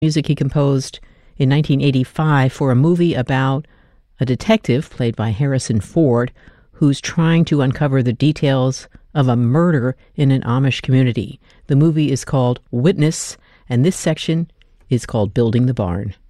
Music he composed in 1985 for a movie about a detective played by Harrison Ford who's trying to uncover the details of a murder in an Amish community. The movie is called Witness, and this section is called Building the Barn.